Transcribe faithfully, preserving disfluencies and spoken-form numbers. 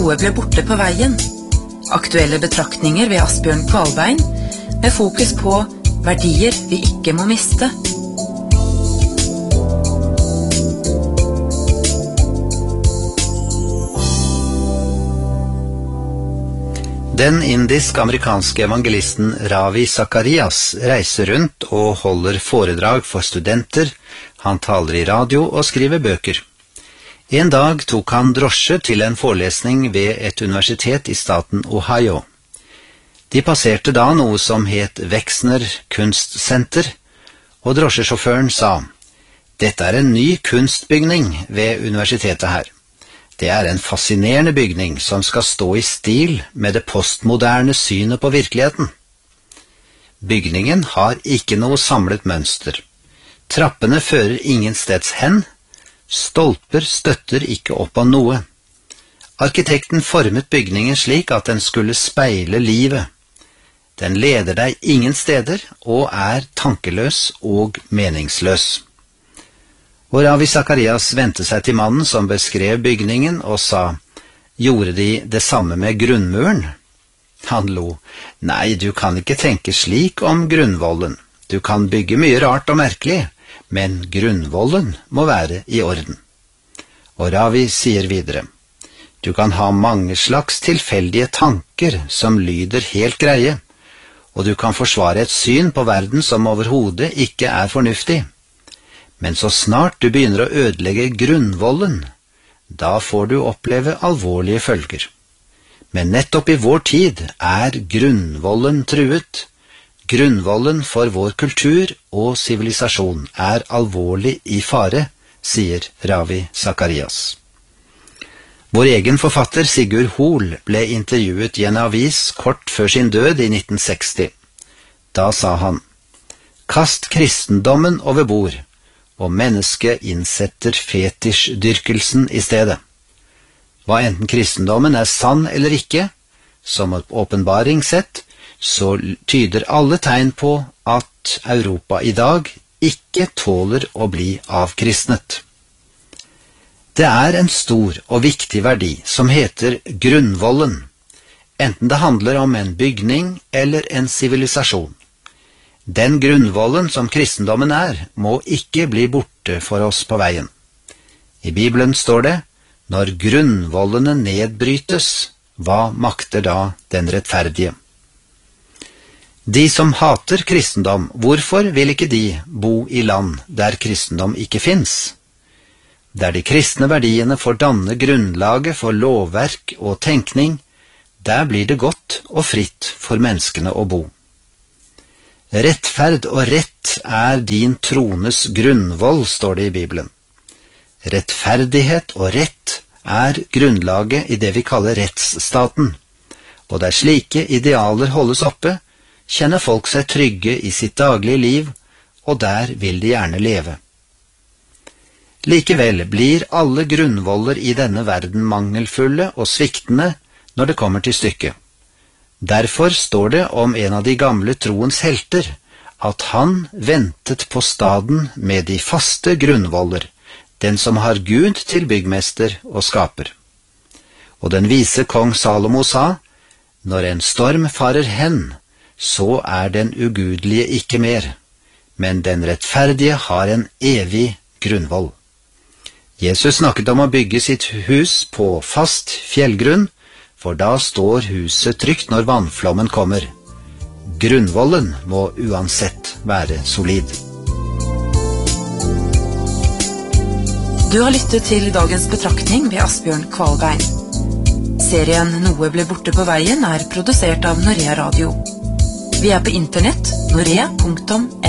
Noe ble borte på veien. Aktuelle betraktninger ved Asbjørn Kvalbein, med fokus på verdier vi ikke må miste. Den indisk-amerikanske evangelisten Ravi Zacharias reiser rundt og holder foredrag for studenter, han taler i radio og skriver bøker. En dag tok han drosje til en forelesning ved et universitet i staten Ohio. De passerte da noe som het Wexner Kunstsenter, og drosjesjåføren sa: «Dette er en ny kunstbygning ved universitetet her. Det er en fascinerende bygning som skal stå i stil med det postmoderne synet på virkeligheten. Bygningen har ikke noe samlet mønster. Trappene fører ingensteds hen. Stolper støtter ikke opp av noe. Arkitekten formet bygningen slik at den skulle speile livet. Den leder deg ingen steder og er tankeløs og meningsløs.» Og Ravi Zacharias vendte seg til mannen som beskrev bygningen og sa: «Gjorde de det samme med grunnmuren?» Han lo. «Nei, du kan ikke tenke slik om grunnvollen. Du kan bygge mye rart og merkelig, men grunnvollen må være i orden.» Og Ravi sier videre: «Du kan ha mange slags tilfeldige tanker som lyder helt greie, og du kan forsvare et syn på verden som overhodet ikke er fornuftig. Men så snart du begynner å ødelegge grunnvollen, da får du oppleve alvorlige følger. Men nettopp i vår tid er grunnvollen truet. Grunnvollen for vår kultur og sivilisasjon er alvorlig i fare», sier Ravi Zacharias. Vår egen forfatter Sigurd Hoel ble intervjuet i en avis kort før sin død i nitten seksti. Da sa han: «Kast kristendommen over bord, og mennesket innsetter fetisjdyrkelsen i stedet. Hva enten kristendommen er sann eller ikke, som åpenbaring sett, så tyder alle tegn på at Europa i dag ikke tåler å bli avkristnet. Det er en stor og viktig verdi som heter grunnvollen, enten det handler om en bygning eller en sivilisasjon. Den grunnvollen som kristendommen er, må ikke bli borte for oss på veien. I Bibelen står det: «Når grunnvollene nedbrytes, hva makter da den rettferdige?» De som hater kristendom, hvorfor vil ikke de bo i land der kristendom ikke finnes? Der de kristne verdiene får danne grunnlaget for lovverk og tenkning, der blir det godt og fritt for menneskene å bo. Rettferd og rett er din trones grunnvoll, står det i Bibelen. Rettferdighet og rett er grunnlaget i det vi kaller rettsstaten, og der slike idealer holdes oppe, kjenner folk seg trygge i sitt daglige liv, og der vil de gjerne leve. Likevel blir alle grunnvoller i denne verden mangelfulle og sviktende når det kommer til stykket. Derfor står det om en av de gamle troens helter at han ventet på staden med de faste grunnvoller, den som har Gud til byggmester og skaper. Og den vise kong Salomo sa: «Når en storm farer hen, så er den ugudelige ikke mer, men den rettferdige har en evig grunnvoll.» Jesus snakket om å bygge sitt hus på fast fjellgrunn, for da står huset trygt når vannflommen kommer. Grunnvollen må uansett være solid. Du har lyttet til dagens betraktning ved Asbjørn Kvalbein. Serien Noe ble borte på veien er produsert av Norea Radio. Vi er på internett norea punktum